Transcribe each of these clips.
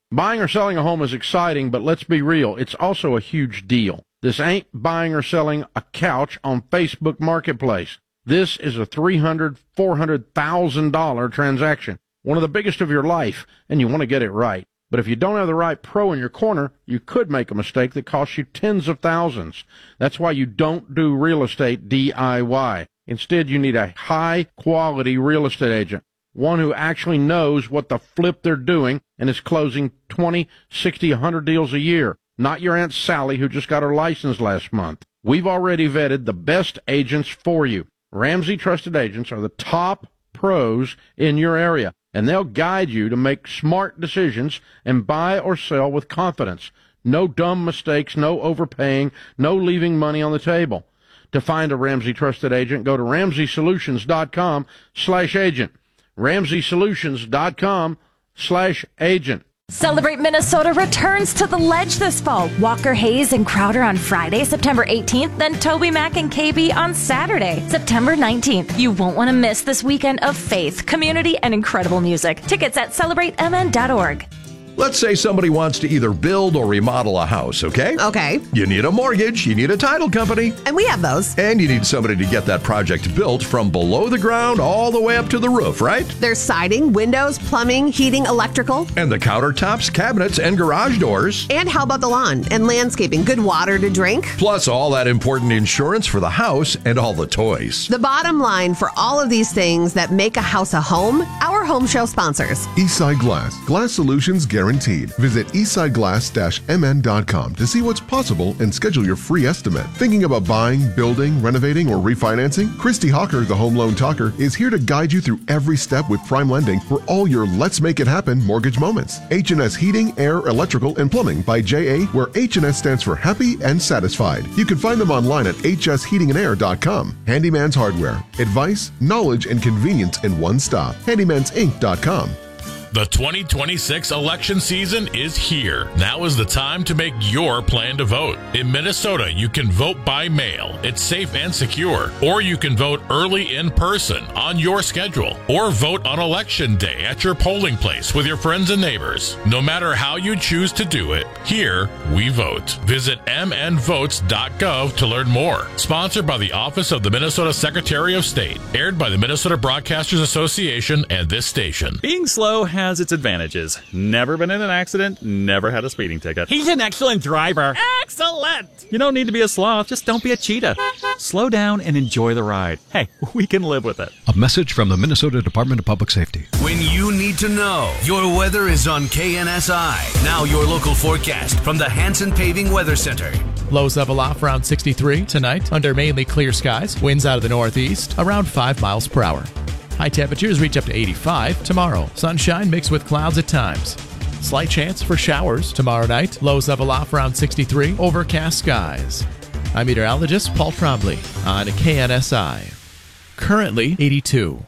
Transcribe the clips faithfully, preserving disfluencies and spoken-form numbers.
Buying or selling a home is exciting, but let's be real, it's also a huge deal. This ain't buying or selling a couch on Facebook Marketplace. This is a three hundred thousand dollars, four hundred thousand dollars transaction, one of the biggest of your life, and you want to get it right. But if you don't have the right pro in your corner, you could make a mistake that costs you tens of thousands. That's why you don't do real estate D I Y. Instead, you need a high-quality real estate agent, one who actually knows what the flip they're doing and is closing twenty, sixty, one hundred deals a year, not your Aunt Sally who just got her license last month. We've already vetted the best agents for you. Ramsey Trusted Agents are the top pros in your area, and they'll guide you to make smart decisions and buy or sell with confidence. No dumb mistakes, no overpaying, no leaving money on the table. To find a Ramsey Trusted Agent, go to ramsey solutions dot com slash agent. ramsey solutions dot com slash agent. Celebrate Minnesota returns to the Ledge this fall. Walker Hayes and Crowder on Friday, September eighteenth, then Toby Mac and K B on Saturday, September nineteenth. You won't want to miss this weekend of faith, community, and incredible music. Tickets at celebrate m n dot org. Let's say somebody wants to either build or remodel a house, okay? Okay. You need a mortgage, you need a title company. And we have those. And you need somebody to get that project built from below the ground all the way up to the roof, right? There's siding, windows, plumbing, heating, electrical. And the countertops, cabinets, and garage doors. And how about the lawn and landscaping? Good water to drink. Plus all that important insurance for the house and all the toys. The bottom line for all of these things that make a house a home, our home show sponsors. Eastside Glass. Glass solutions guaranteed. Visit eastside glass dash m n dot com to see what's possible and schedule your free estimate. Thinking about buying, building, renovating, or refinancing? Christy Hawker, the Home Loan Talker, is here to guide you through every step with Prime Lending for all your Let's Make It Happen mortgage moments. H and S Heating, Air, Electrical, and Plumbing by J A, where H and S stands for Happy and Satisfied. You can find them online at h s heating and air dot com. Handyman's Hardware. Advice, knowledge, and convenience in one stop. handymans inc dot com. The twenty twenty-six election season is here. Now is the time to make your plan to vote. In Minnesota, you can vote by mail. It's safe and secure. Or you can vote early in person on your schedule. Or vote on election day at your polling place with your friends and neighbors. No matter how you choose to do it, here we vote. Visit m n votes dot gov to learn more. Sponsored by the Office of the Minnesota Secretary of State. Aired by the Minnesota Broadcasters Association and this station. Being slow has has its advantages. Never been in an accident, never had a speeding ticket. He's an excellent driver. Excellent! You don't need to be a sloth, just don't be a cheetah. Slow down and enjoy the ride. Hey, we can live with it. A message from the Minnesota Department of Public Safety. When you need to know, your weather is on K N S I. Now your local forecast from the Hanson Paving Weather Center. Lows level off around sixty-three tonight under mainly clear skies. Winds out of the northeast around five miles per hour. High temperatures reach up to eighty-five tomorrow. Sunshine mixed with clouds at times. Slight chance for showers tomorrow night. Lows level off around sixty-three. Overcast skies. I'm meteorologist Paul Trombley on K N S I. Currently eighty-two.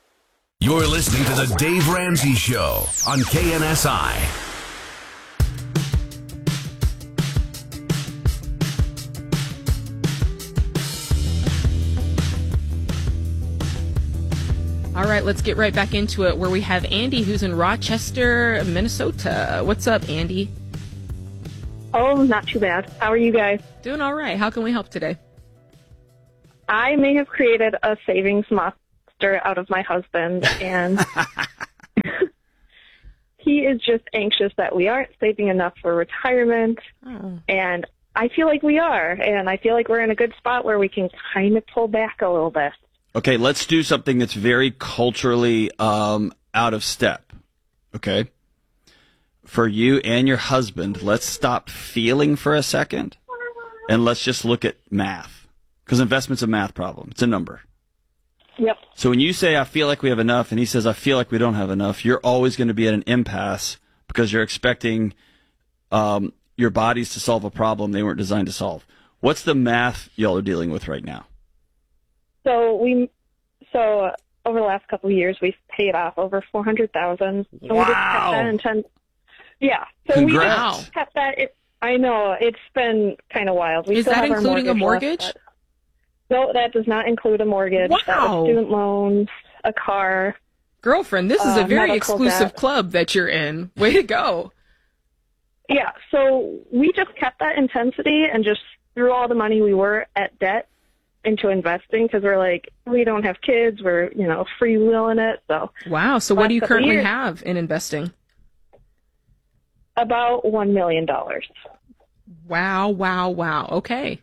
You're listening to the Dave Ramsey Show on K N S I. All right, let's get right back into it where we have Andy, who's in Rochester, Minnesota. What's up, Andy? Oh, not too bad. How are you guys? Doing all right. How can we help today? I may have created a savings monster out of my husband, and he is just anxious that we aren't saving enough for retirement, oh. and I feel like we are, and I feel like we're in a good spot where we can kind of pull back a little bit. Okay, let's do something that's very culturally um, out of step, okay? For you and your husband, let's stop feeling for a second, and let's just look at math, because investment's a math problem. It's a number. Yep. So when you say, I feel like we have enough, and he says, I feel like we don't have enough, you're always going to be at an impasse because you're expecting um, your bodies to solve a problem they weren't designed to solve. What's the math y'all are dealing with right now? So we, so over the last couple of years, we've paid off over four hundred thousand. So wow! We just kept that in ten, yeah. So Congrats. we just kept that. It, I know it's been kind of wild. We Is still that have our including a mortgage mortgage? left, but, no, that does not include a mortgage. Wow! That was student loans, a car. Girlfriend, this is uh, a very medical exclusive debt. club that you're in. Way to go! Yeah, so we just kept that intensity and just threw all the money we were at debt into investing because we're like, we don't have kids, we're, you know, freewheeling it. So wow. So what do you currently years, have in investing? About one million dollars. Wow, wow, wow. Okay.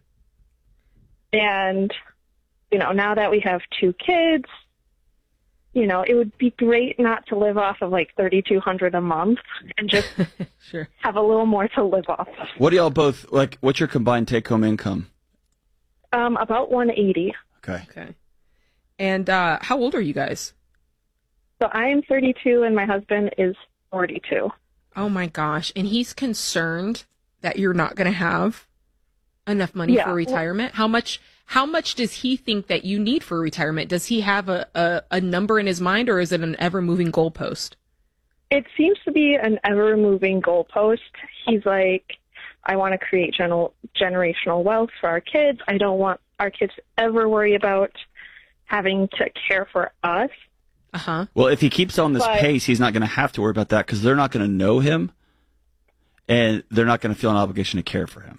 And, you know, now that we have two kids, you know, it would be great not to live off of like thirty-two hundred dollars a month and just sure. have a little more to live off of. What do y'all both, like, what's your combined take-home income? Um, about one hundred eighty dollars. Okay. Okay. And uh, how old are you guys? So I am thirty-two and my husband is forty-two. Oh my gosh. And he's concerned that you're not going to have enough money Yeah. for retirement. How much how much does he think that you need for retirement? Does he have a, a, a number in his mind, or is it an ever-moving goalpost? It seems to be an ever-moving goalpost. He's like, I want to create gener- generational wealth for our kids. I don't want our kids to ever worry about having to care for us. Uh-huh. Well, if he keeps on this But- pace, he's not going to have to worry about that because they're not going to know him, and they're not going to feel an obligation to care for him.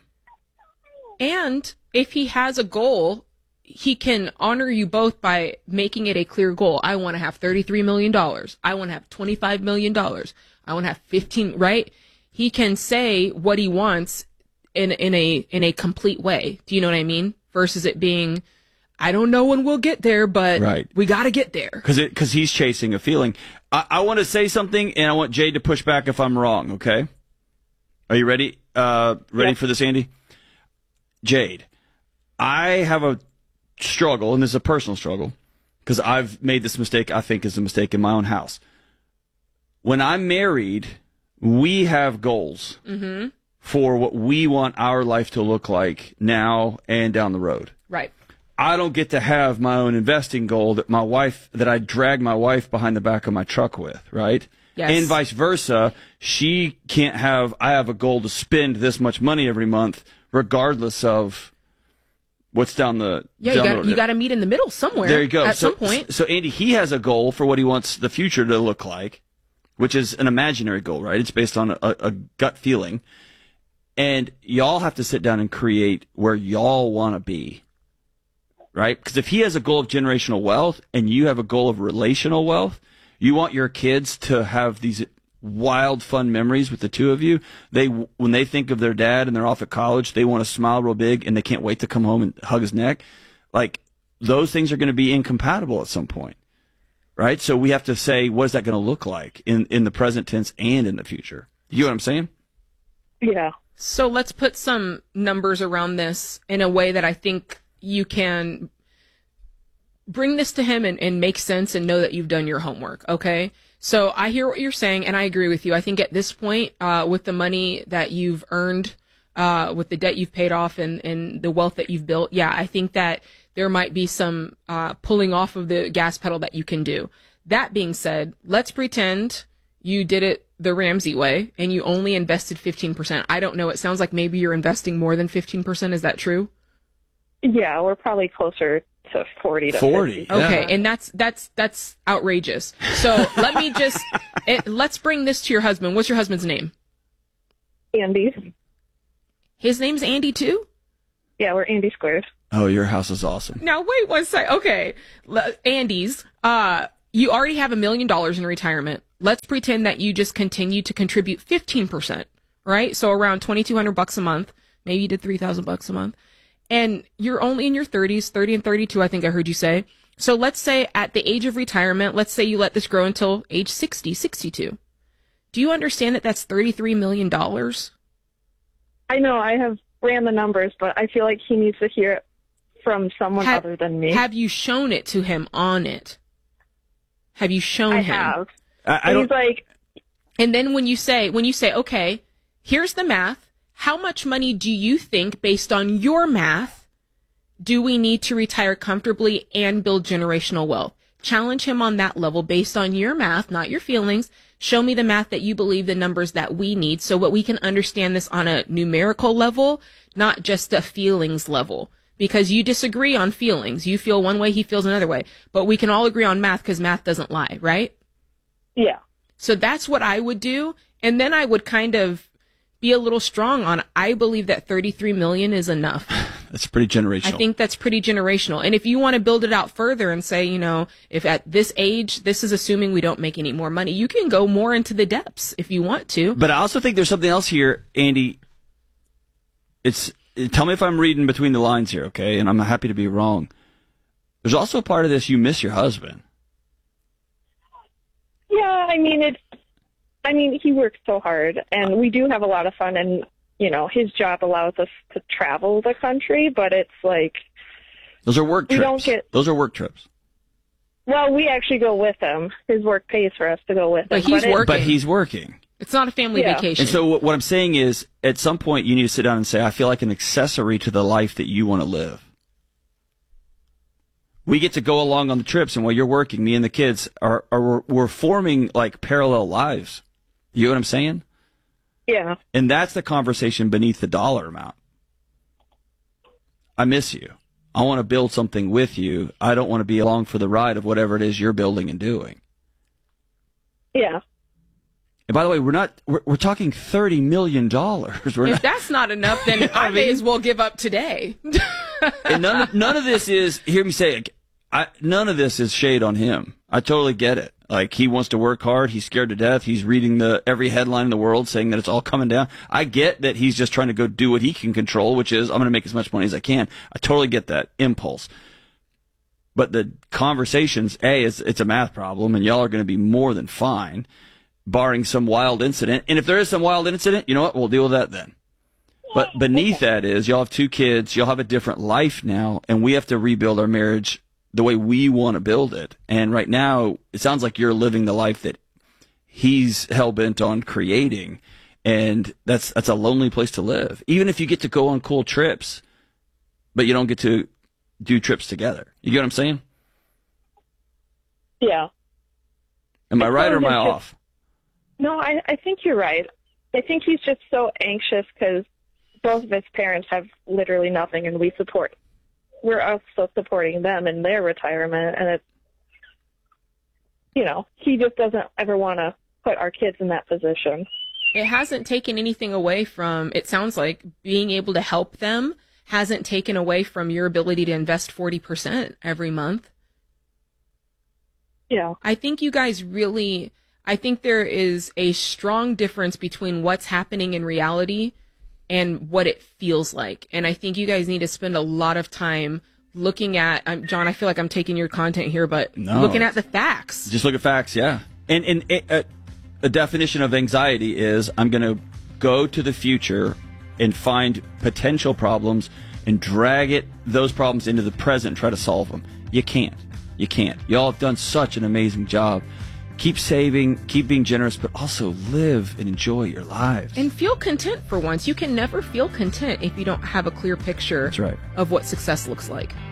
And if he has a goal, he can honor you both by making it a clear goal. I want to have thirty-three million dollars. I want to have twenty-five million dollars. I want to have fifteen, right? He can say what he wants in in a in a complete way. Do you know what I mean? Versus it being, I don't know when we'll get there, but Right. we got to get there. Because because he's chasing a feeling. I, I want to say something, and I want Jade to push back if I'm wrong, okay? Are you ready? Uh, ready Yeah. for this, Andy? Jade, I have a struggle, and this is a personal struggle, because I've made this mistake, I think is a mistake in my own house. When I'm married, we have goals Mm-hmm. for what we want our life to look like now and down the road. Right. I don't get to have my own investing goal that my wife, that I drag my wife behind the back of my truck with, right? Yes. And vice versa. She can't have, I have a goal to spend this much money every month, regardless of what's down the, Yeah, you down got the- you got to meet in the middle somewhere. there you go. At so, some point. So Andy, he has a goal for what he wants the future to look like, which is an imaginary goal, right? It's based on a, a gut feeling. And y'all have to sit down and create where y'all want to be, right? Because if he has a goal of generational wealth and you have a goal of relational wealth, you want your kids to have these wild, fun memories with the two of you. They, when they think of their dad and they're off at college, they want to smile real big and they can't wait to come home and hug his neck. Like, those things are going to be incompatible at some point, right? So we have to say, what is that going to look like in, in the present tense and in the future? You know what I'm saying? Yeah. So let's put some numbers around this in a way that I think you can bring this to him and, and make sense and know that you've done your homework, okay? So I hear what you're saying, and I agree with you. I think at this point, uh, with the money that you've earned, uh, with the debt you've paid off and, and the wealth that you've built, yeah, I think that there might be some uh, pulling off of the gas pedal that you can do. That being said, let's pretend you did it the Ramsey way and you only invested fifteen percent. I don't know. It sounds like maybe you're investing more than fifteen percent. Is that true? Yeah, we're probably closer to forty to forty. fifty. Okay, and that's that's that's outrageous. So let me just it, let's bring this to your husband. What's your husband's name? Andy. His name's Andy too? Yeah, we're Andy squared. Oh, your house is awesome. Now wait one sec. Okay, L- Andy's. Uh, you already have a million dollars in retirement. Let's pretend that you just continue to contribute fifteen percent, right? So around twenty-two hundred bucks a month. Maybe you did three thousand bucks a month. And you're only in your thirties, thirty and thirty-two, I think I heard you say. So let's say at the age of retirement, let's say you let this grow until age sixty, sixty-two. Do you understand that that's thirty-three million dollars? I know, I have ran the numbers, but I feel like he needs to hear it from someone Have- other than me. Have you shown it to him on it? Have you shown I him? have. I, I And don't. he's like, And then when you say, when you say, okay, here's the math. How much money do you think, based on your math, do we need to retire comfortably and build generational wealth? Challenge him on that level based on your math, not your feelings. Show me the math that you believe, the numbers that we need, so that we can understand this on a numerical level, not just a feelings level. Because you disagree on feelings. You feel one way, he feels another way. But we can all agree on math because math doesn't lie, right? yeah. So that's what I would do. And then I would kind of be a little strong on, I believe that thirty-three million is enough. That's pretty generational. I think that's pretty generational. And if you want to build it out further and say, you know, if at this age, this is assuming we don't make any more money, you can go more into the depths if you want to. But I also think there's something else here, Andy. It's, tell me if I'm reading between the lines here, okay? And I'm happy to be wrong. There's also a part of this, you miss your husband. Yeah, I mean, it's, I mean, he works so hard, and we do have a lot of fun, and, you know, his job allows us to travel the country, but it's like... Those are work we trips. Don't get, Those are work trips. Well, we actually go with him. His work pays for us to go with him. But he's but working. But he's working. It's not a family Yeah. vacation. And so what what I'm saying is, at some point, you need to sit down and say, I feel like an accessory to the life that you want to live. We get to go along on the trips, and while you're working, me and the kids are, are we're, we're forming like parallel lives. You know what I'm saying? Yeah. And that's the conversation beneath the dollar amount. I miss you. I want to build something with you. I don't want to be along for the ride of whatever it is you're building and doing. Yeah. And by the way, we're not, we're, we're talking thirty million dollars. We're if not, that's not enough, then I, may as well give up today. and none of, none of this is, hear me say it, I, none of this is shade on him. I totally get it. Like, he wants to work hard. He's scared to death. He's reading the every headline in the world saying that it's all coming down. I get that he's just trying to go do what he can control, which is, I'm going to make as much money as I can. I totally get that impulse. But the conversations, A, it's, it's a math problem, and y'all are going to be more than fine, barring some wild incident. And if there is some wild incident, you know what? We'll deal with that then. But beneath that is, y'all have two kids. Y'all have a different life now, and we have to rebuild our marriage the way we want to build it. And right now, it sounds like you're living the life that he's hell-bent on creating. And that's that's a lonely place to live. Even if you get to go on cool trips, but you don't get to do trips together. You get what I'm saying? Yeah. Am I right or am I just- off? No, I, I think you're right. I think he's just so anxious because both of his parents have literally nothing, and we support. We're also supporting them in their retirement, and it's, you know, he just doesn't ever want to put our kids in that position. It hasn't taken anything away from, it sounds like, being able to help them hasn't taken away from your ability to invest forty percent every month. Yeah. I think you guys really, I think there is a strong difference between what's happening in reality and what it feels like. And I think you guys need to spend a lot of time looking at, um, John, I feel like I'm taking your content here, but No. looking at the facts. Just look at facts, yeah. And, and a, a definition of anxiety is, I'm going to go to the future and find potential problems and drag it those problems into the present and try to solve them. You can't. You can't. Y'all have done such an amazing job. Keep saving, keep being generous, but also live and enjoy your lives. And feel content for once. You can never feel content if you don't have a clear picture That's right. of what success looks like.